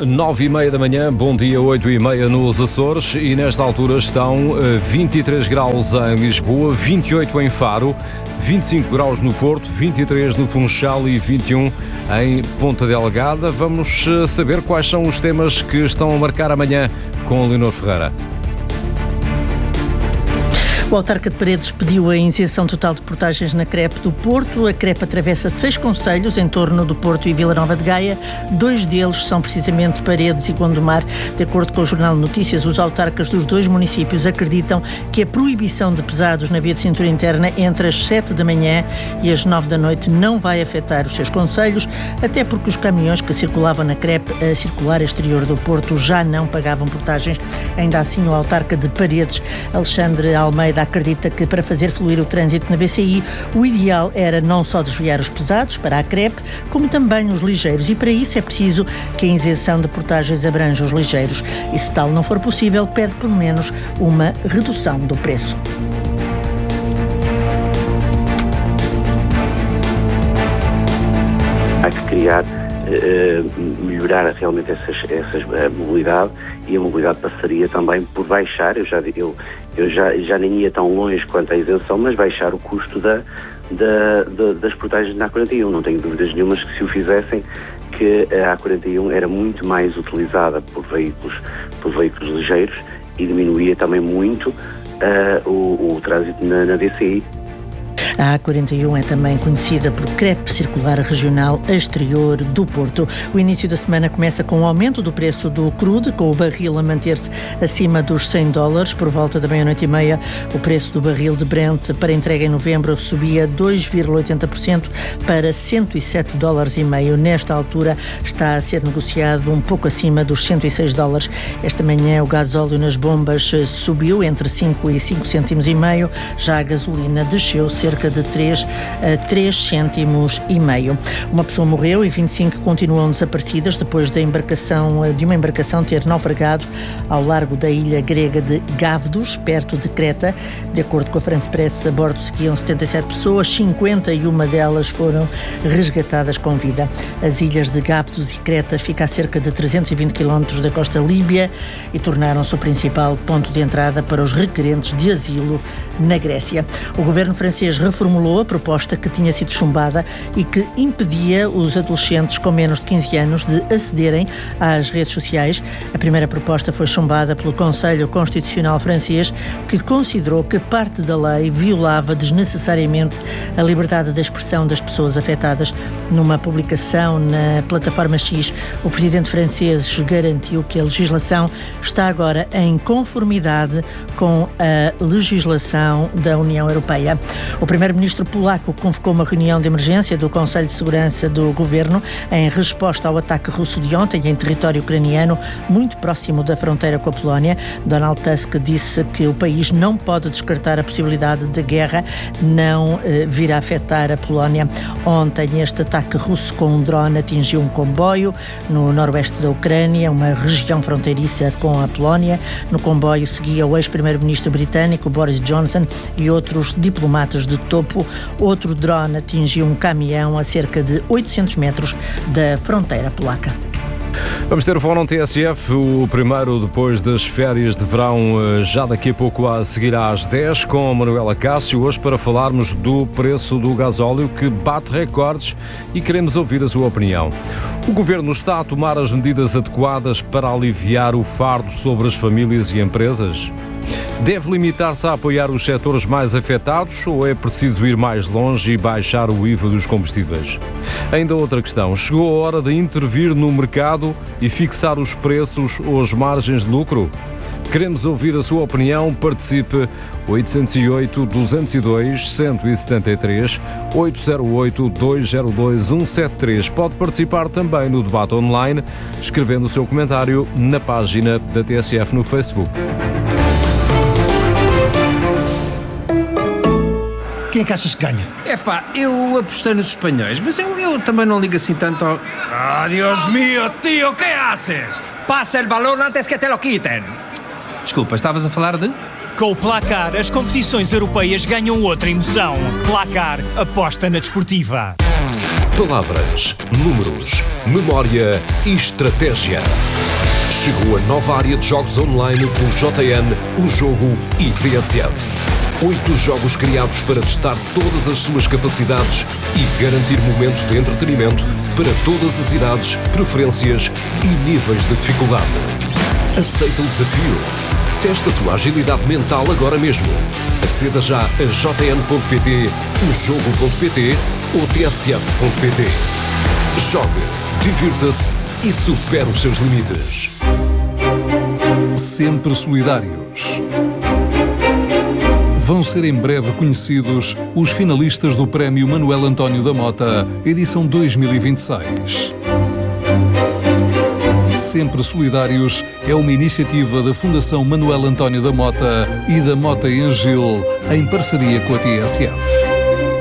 9h30 da manhã, bom dia, 8h30 nos Açores e nesta altura estão 23 graus em Lisboa, 28 em Faro, 25 graus no Porto, 23 no Funchal e 21 em Ponta Delgada. Vamos saber quais são os temas que estão a marcar amanhã com Leonor Ferreira. O autarca de Paredes pediu a isenção total de portagens na CREP do Porto. A CREP atravessa 6 concelhos em torno do Porto e Vila Nova de Gaia. 2 deles são precisamente Paredes e Gondomar. De acordo com o Jornal de Notícias, os autarcas dos 2 municípios acreditam que a proibição de pesados na via de cintura interna entre as 7 da manhã e as 9 da noite não vai afetar os seus concelhos, até porque os caminhões que circulavam na CREP a circular exterior do Porto já não pagavam portagens. Ainda assim, o autarca de Paredes, Alexandre Almeida, acredita que para fazer fluir o trânsito na VCI, o ideal era não só desviar os pesados para a CREP, como também os ligeiros, e para isso é preciso que a isenção de portagens abranja os ligeiros. E se tal não for possível, pede pelo menos uma redução do preço. Há que criar, melhorar realmente essa mobilidade, e a mobilidade passaria também por baixar, eu já nem ia tão longe quanto à isenção, mas baixar o custo das portagens na A41. Não tenho dúvidas nenhumas que se o fizessem, que a A41 era muito mais utilizada por veículos ligeiros e diminuía também muito o trânsito na DCI. A A41 é também conhecida por CREP Circular Regional Exterior do Porto. O início da semana começa com o aumento do preço do crude, com o barril a manter-se acima dos $100. Por volta da meia-noite e meia, o preço do barril de Brent para entrega em novembro subia 2,80% para $107,5. Nesta altura está a ser negociado um pouco acima dos $106. Esta manhã o gasóleo nas bombas subiu entre 5 e 5 cêntimos e meio, já a gasolina desceu cerca de 3 a 3 cêntimos e meio. Uma pessoa morreu e 25 continuam desaparecidas depois de uma embarcação ter naufragado ao largo da ilha grega de Gavdos, perto de Creta. De acordo com a France Press, a bordo seguiam 77 pessoas, 51 delas foram resgatadas com vida. As ilhas de Gavdos e Creta ficam a cerca de 320 km da costa líbia e tornaram-se o principal ponto de entrada para os requerentes de asilo na Grécia. O governo francês reformulou a proposta que tinha sido chumbada e que impedia os adolescentes com menos de 15 anos de acederem às redes sociais. A primeira proposta foi chumbada pelo Conselho Constitucional francês, que considerou que parte da lei violava desnecessariamente a liberdade de expressão das pessoas afetadas. Numa publicação na plataforma X, o presidente francês garantiu que a legislação está agora em conformidade com a legislação da União Europeia. O primeiro-ministro polaco convocou uma reunião de emergência do Conselho de Segurança do Governo em resposta ao ataque russo de ontem em território ucraniano, muito próximo da fronteira com a Polónia. Donald Tusk disse que o país não pode descartar a possibilidade de guerra não vir a afetar a Polónia. Ontem, este ataque russo com um drone atingiu um comboio no noroeste da Ucrânia, uma região fronteiriça com a Polónia. No comboio seguia o ex-primeiro-ministro britânico Boris Johnson e outros diplomatas de topo. Outro drone atingiu um caminhão a cerca de 800 metros da fronteira polaca. Vamos ter o Fórum TSF, o primeiro depois das férias de verão, já daqui a pouco a seguir às 10, com a Manuela Cássio, hoje para falarmos do preço do gasóleo que bate recordes e queremos ouvir a sua opinião. O Governo está a tomar as medidas adequadas para aliviar o fardo sobre as famílias e empresas? Deve limitar-se a apoiar os setores mais afetados ou é preciso ir mais longe e baixar o IVA dos combustíveis? Ainda outra questão, chegou a hora de intervir no mercado e fixar os preços ou as margens de lucro? Queremos ouvir a sua opinião, participe 808-202-173, 808-202-173. Pode participar também no debate online, escrevendo o seu comentário na página da TSF no Facebook. Quem é que achas que ganha? Epá, eu apostei nos espanhóis, mas eu também não ligo assim tanto ao... Ah, Dios mío, tío, ¿qué haces? Passa el balón antes que te lo quiten. Desculpa, estavas a falar de... Com o Placar, as competições europeias ganham outra emoção. Placar, aposta na desportiva. Palavras, números, memória e estratégia. Chegou a nova área de jogos online do JN, o Jogo e TSF. 8 jogos criados para testar todas as suas capacidades e garantir momentos de entretenimento para todas as idades, preferências e níveis de dificuldade. Aceita o desafio? Testa a sua agilidade mental agora mesmo. Aceda já a jn.pt, ojogo.pt ou tsf.pt. Jogue, divirta-se e supere os seus limites. Sempre solidários. Vão ser em breve conhecidos os finalistas do Prémio Manuel António da Mota, edição 2026. Sempre Solidários é uma iniciativa da Fundação Manuel António da Mota e da Mota em Gil, em parceria com a TSF.